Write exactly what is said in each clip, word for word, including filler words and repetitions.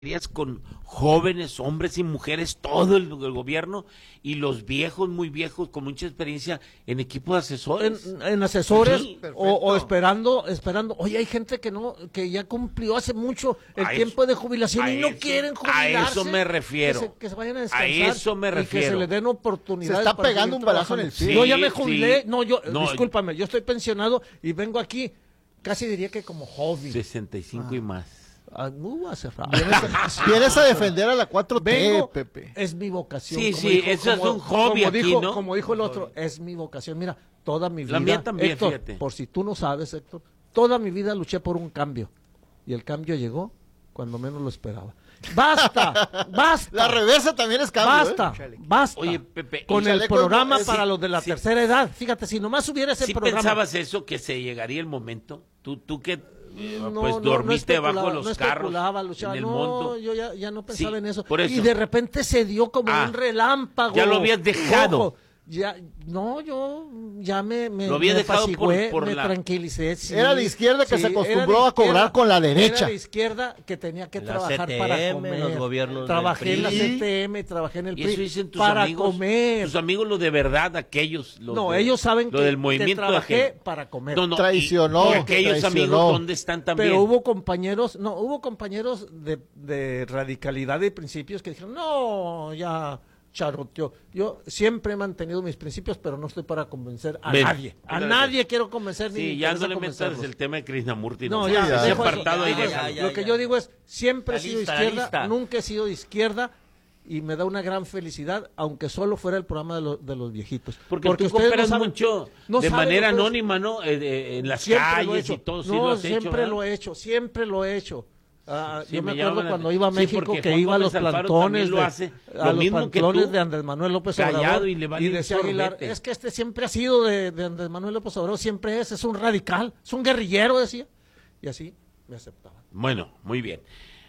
con jóvenes, hombres y mujeres, todo el, el gobierno, y los viejos, muy viejos, con mucha experiencia, en equipos de asesores. En, en asesores, Sí, o, o esperando, esperando. Oye, hay gente que no, que ya cumplió hace mucho el A tiempo eso- de jubilación y a no eso- quieren a jubilarse. eso me refiero. Que se, que se vayan a descansar. A eso me y que refiero. se les den oportunidades. Se está para pegando seguir un balazo en el trabajando. pie. Yo ya me Sí, jubilé, sí. no, yo, No, discúlpame, yo estoy pensionado y vengo aquí, casi diría que como hobby. sesenta y cinco y más. Ah, uh, hace rato. Vienes a defender a la cuatro T, Vengo, Pepe. es mi vocación. Sí, como sí, dijo- eso es como- un hobby como aquí, dijo, ¿no? Como dijo el otro, es mi vocación. Mira, toda mi vida. La mía también, Héctor, fíjate. por si tú no sabes, Héctor, toda mi vida luché por un cambio. Y el cambio llegó cuando menos lo esperaba. ¡Basta! ¡Basta! La reversa también es cambio. ¡Basta! ¿eh? ¡Basta! Oye, Pepe, con y el chaleco programa es- para sí, los de la sí. tercera edad. Fíjate, si nomás hubiera ese ¿Sí programa. pensabas eso, que se llegaría el momento? Tú, tú que eh, No, pues no, dormiste no debajo de especulaba, los no carros especulaba, luchaba, en el no, mundo. yo ya, ya no pensaba Sí, en eso. por eso. Y de repente se dio como Ah, un relámpago. ya lo habías dejado. rojo. Ya, no, yo ya me, me, Lo había me dejado por- apacigué, por me la- tranquilicé. sí, Era la izquierda que sí, se era acostumbró de a cobrar con la derecha. Era de izquierda que tenía que La trabajar C T M, para comer. los gobiernos Trabajé del en la P R I. C T M, trabajé en el Y P R I eso dicen tus para amigos. comer. Tus amigos, lo de verdad, aquellos. Los No, de- ellos saben lo que del te movimiento trabajé ajeno. para comer. No, no, y- Traicionó, y aquellos traicionó. amigos, ¿dónde están también? Pero hubo compañeros, no, hubo compañeros de, de radicalidad y principios que dijeron, no, ya charoteó. Yo siempre he mantenido mis principios, pero no estoy para convencer a Ven, nadie. A ándale. nadie quiero convencer ni Sí, me ya interesa no le metas convencerlos. el tema de Krishnamurti. No, no, ya, ya, ese dejo eso, apartado ahí dejo eso. déjalo. ya, Lo que yo digo es, siempre he La sido lista, la izquierda, lista. nunca he sido de izquierda, y me da una gran felicidad, aunque solo fuera el programa de, lo- de los viejitos. Porque, tú ustedes cooperas no saben- mucho no de saben manera lo que es- anónima, ¿no? Eh, eh, en las Siempre lo he calles hecho. y todo, sí no, lo has hecho, siempre ¿verdad? lo he hecho, siempre lo he hecho. Ah, Sí, yo me me acuerdo llama la- cuando iba a sí, México porque que Juan iba a los Gómez Alfaro plantones también lo de, hace, a lo los mismo que plantones tú, de Andrés Manuel López callado Obrador y le vale un decía Aguilar, sorbete. es que este siempre ha sido de, de Andrés Manuel López Obrador, siempre es, es un radical, es un guerrillero, decía. Y así me aceptaban. Bueno, muy bien.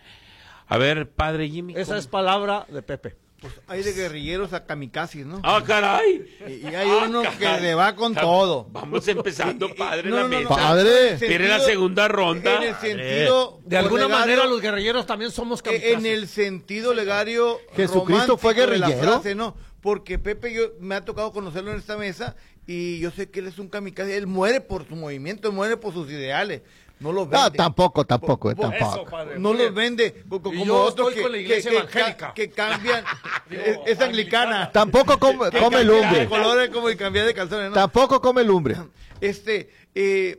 A ver, padre Jimmy. Esa ¿cómo? es palabra de Pepe. Pues hay de guerrilleros a kamikazes, ¿no? ¡Ah, caray! Y, y hay Ah, uno caray. que le va con Ah, todo. Vamos empezando, padre, No, la no, no, mesa. no. Padre. En el Tiene la sentido- segunda ronda. En el sentido. De alguna legario, manera los guerrilleros también somos eh, kamikazes. En el sentido legario. ¿Jesucristo fue romántico de la guerrillero? frase, no, porque Pepe yo me ha tocado conocerlo en esta mesa y yo sé que él es un kamikaze. Él muere por su movimiento, él muere por sus ideales. No los vende. No, tampoco, tampoco, eh, Por- tampoco. padre, No muy los bien. vende co- co- Y como yo otros estoy que, con la iglesia que- que evangélica. ca- que cambian. es, es anglicana. Tampoco come, Que come cambian lumbre. de colores como y cambiar de calzones, ¿no? Tampoco come lumbre. Este, eh,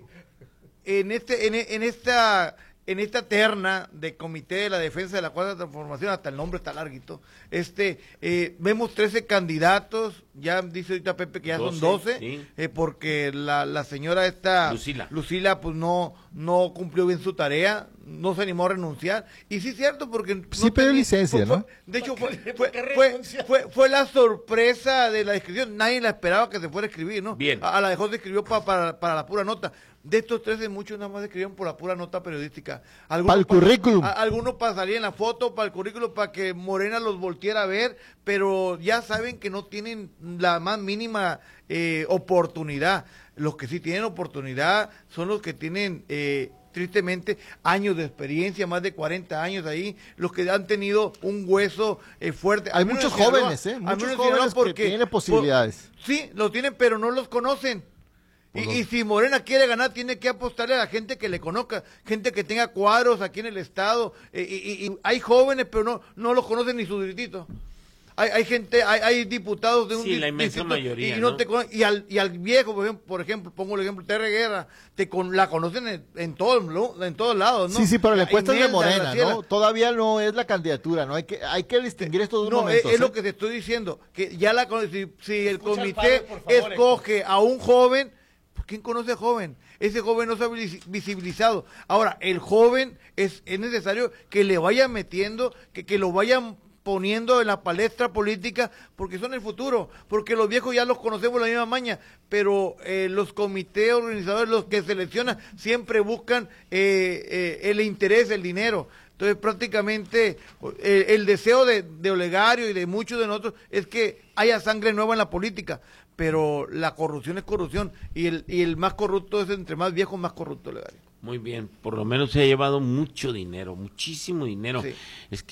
en este, en, en esta, en esta terna de Comité de la Defensa de la Cuarta Transformación, hasta el nombre está larguito, este, eh, vemos trece candidatos, ya dice ahorita Pepe que ya son doce, doce, sí. eh, porque la, la señora esta, Lucila. Lucila, pues no, no cumplió bien su tarea, no se animó a renunciar, y sí es cierto, porque... Sí pidió licencia, fue- ¿no? De hecho, fue, fue, fue, fue, fue la sorpresa de la inscripción, nadie la esperaba que se fuera a escribir, ¿no? Bien. A, a la dejó se escribió pa- para, para la pura nota. De estos trece, muchos nada más escribieron por la pura nota periodística. Algunos Para el pa- currículum. a- algunos para salir en la foto, para el currículum, para que Morena los volteara a ver, pero ya saben que no tienen la más mínima eh, oportunidad. Los que sí tienen oportunidad son los que tienen... Eh, tristemente, años de experiencia, más de cuarenta años ahí, los que han tenido un hueso eh, fuerte. Hay Al menos muchos en Sinaloa, jóvenes, ¿eh? al Muchos menos en Sinaloa jóvenes que tienen posibilidades. por- sí, los tienen, pero no los conocen. Y, Pues no. y si Morena quiere ganar, tiene que apostarle a la gente que le conozca, gente que tenga cuadros aquí en el estado. eh, y, y- y hay jóvenes, pero no, no los conocen ni su distrito. Hay, hay gente, hay, hay diputados de un Sí, la di- inmensa distrito mayoría, y, no ¿no? te cono- y al y al viejo, por ejemplo, por ejemplo, pongo el ejemplo, Terry Guerra, te con, la conocen en, en todos lo- en todos lados, ¿no? Sí, sí, pero la A encuesta es de Imelda, Morena, Graciela. ¿no? Todavía no es la candidatura, ¿no? Hay que, hay que distinguir estos dos No, es, momentos. es lo ¿eh? que te estoy diciendo, que ya la cono- si, si el Escucha al comité padre, por favor, escoge a un joven, pues ¿quién conoce a joven? Ese joven no se ha visi- visibilizado. Ahora, el joven es, es necesario que le vayan metiendo, que, que lo vayan poniendo en la palestra política, porque son el futuro, porque los viejos ya los conocemos la misma maña, pero eh, los comités organizadores, los que seleccionan, siempre buscan eh, eh, el interés, el dinero. Entonces, prácticamente, eh, el deseo de, de Olegario y de muchos de nosotros es que haya sangre nueva en la política, pero la corrupción es corrupción, y el, y el más corrupto es entre más viejo, más corrupto, Olegario. Muy bien, por lo menos se ha llevado mucho dinero, muchísimo dinero. Sí. Es